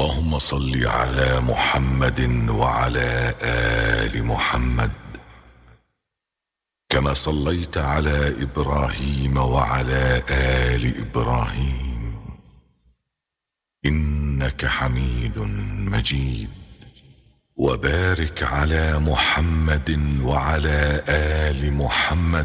اللهم صل على محمد وعلى آل محمد كما صليت على إبراهيم وعلى آل إبراهيم إنك حميد مجيد. وبارك على محمد وعلى آل محمد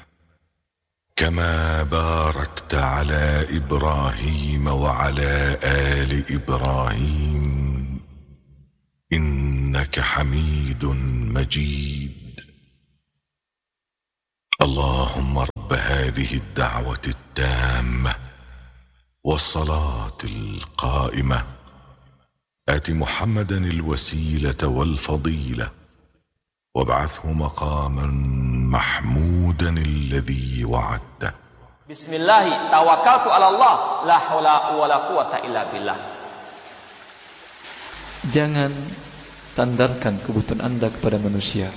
كما باركت على إبراهيم وعلى آل إبراهيم إنك حميد مجيد. اللهم رب هذه الدعوة التامة والصلاة القائمة آت محمدا الوسيلة والفضيلة وابعثه مقاما محمودا الذي وعدته. Bismillah, tawakkaltu ala Allah, la haula wala quwata illa billah. Jangan sandarkan kebutuhan Anda kepada manusia.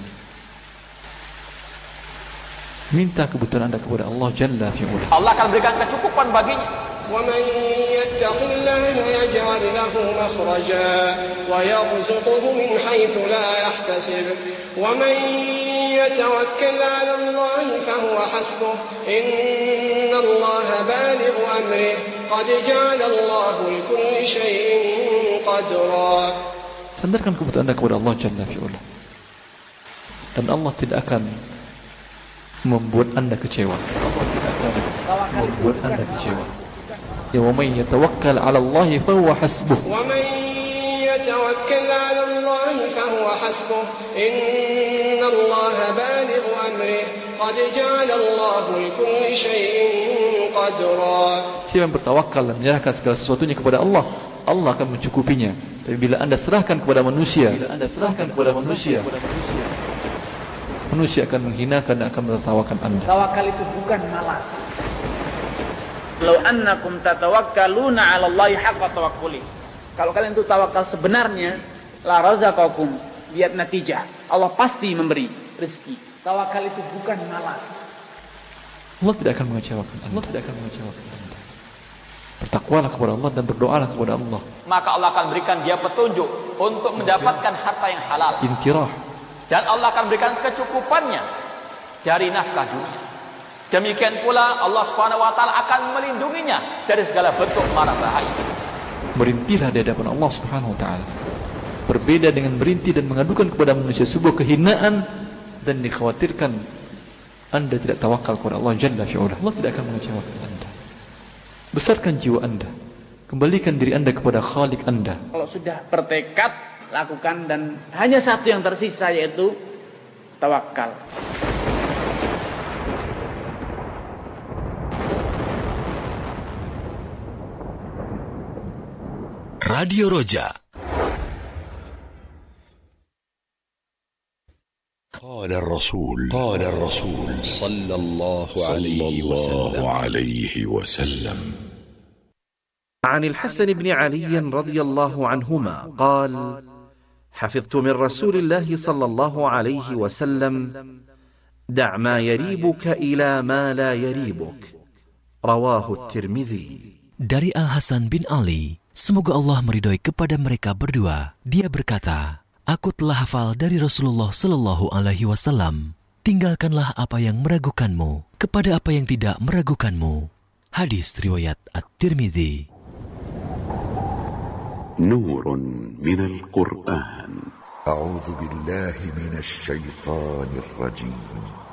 Minta kebutuhan Anda kepada Allah Jalla fi'ula. Allah akan berikan kecukupan baginya. وَمَنْ يَتَّقِ اللَّهَ يَجْعَلْ لَهُ مَخْرَجًا وَيَرْزُقْهُ مِنْ حَيْثُ لَا يَحْتَسِبُ وَمَنْ يَتَوَكَّلْ عَلَى اللَّهِ فَهُوَ حَسْبُهُ إِنَّ اللَّهَ بَالِغُ أَمْرِهِ قَدْ جَعَلَ اللَّهُ لِكُلِّ شَيْءٍ قَدْرًا. Sandarkan kebutuhan Anda kepada Allah Jalla fi'ula. Dan Allah tidak akan membuat Anda kecewa. Allah tidak akan membuat Anda kecewa. Ya wa man yatawakkal 'ala Allah fa huwa hasbuh. Wa man yatawakkal 'ala Allah fa huwa hasbuh. Inna Allah balighu amrih. Qad ja'ala Allah likulli shay'in qadra. Siapa yang bertawakal dan menyerahkan segala sesuatunya kepada Allah, Allah akan mencukupinya. Tapi bila Anda serahkan kepada manusia, manusia akan menghinakan dan akan menertawakan Anda. Tawakal itu bukan malas. Law annakum tatawakkaluna 'ala Allahi haqqa tawakkuli. Kalau kalian itu tawakal sebenarnya, la razaqakum biat natijah. Allah pasti memberi rezeki. Tawakal itu bukan malas. Allah tidak akan mengecewakan Anda. Bertakwalah kepada Allah dan berdoalah kepada Allah. Maka Allah akan berikan dia petunjuk untuk mendapatkan harta yang halal. Intirah. Dan Allah akan berikan kecukupannya dari nafkah dunia. Demikian pula Allah Subhanahu wa taala akan melindunginya dari segala bentuk mara bahaya. Merintihlah di hadapan Allah Subhanahu wa taala. Berbeda dengan merintih dan mengadukan kepada manusia sebuah kehinaan dan dikhawatirkan Anda tidak tawakal kepada Allah Jalla fi'ula. Allah tidak akan mengecewakan Anda. Besarkan jiwa Anda. Kembalikan diri Anda kepada Khalik Anda. Kalau sudah bertekad, lakukan, dan hanya satu yang tersisa, yaitu tawakal. Radio Roja. قال الرسول صلى الله عليه وسلم عن الحسن بن علي رضي الله عنهما قال: حفظت من رسول الله صلى الله عليه وسلم: دع ما يريبك إلى ما لا يريبك. رواه الترمذي. Dari Al-Hasan bin Ali, semoga Allah meridhoi kepada mereka berdua, dia berkata, aku telah hafal dari Rasulullah Sallallahu Alaihi Wasallam, tinggalkanlah apa yang meragukanmu kepada apa yang tidak meragukanmu. Hadis riwayat At-Tirmidzi. نور من القرآن. أعوذ بالله من الشيطان الرجيم.